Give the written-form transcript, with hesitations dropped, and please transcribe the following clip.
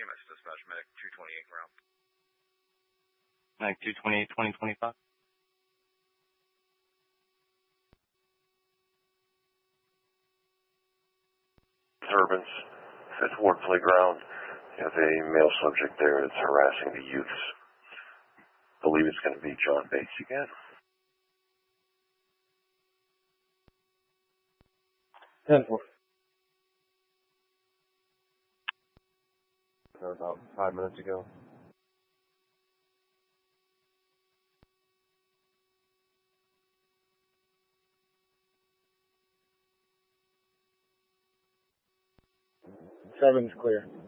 EMS dispatch, medic 228 ground. Medic 228, 2025. Disturbance, 5th Ward Playground. You have a male subject there that's harassing the youths. Believe it's going to be John Bates again. 10-4. About 5 minutes ago. Seven's clear.